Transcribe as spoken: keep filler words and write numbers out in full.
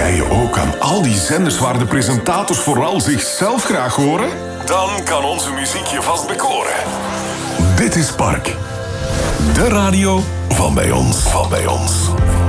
jij je ook aan al die zenders waar de presentators vooral zichzelf graag horen? Dan kan onze muziek je vast bekoren. Dit is Park. De radio van bij ons. Van bij ons.